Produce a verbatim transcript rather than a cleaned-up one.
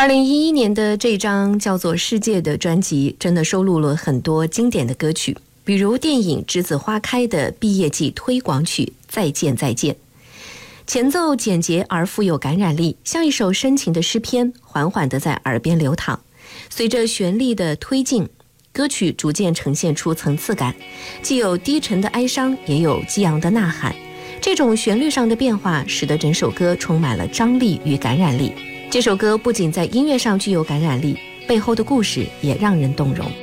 二零一一年的这张叫做《世界》的专辑真的收录了很多经典的歌曲，比如电影《栀子花开》的毕业季推广曲《再见再见》，前奏简洁而富有感染力，像一首深情的诗篇，缓缓地在耳边流淌。随着旋律的推进，歌曲逐渐呈现出层次感，既有低沉的哀伤，也有激昂的呐喊。这种旋律上的变化使得整首歌充满了张力与感染力。这首歌不仅在音乐上具有感染力，背后的故事也让人动容。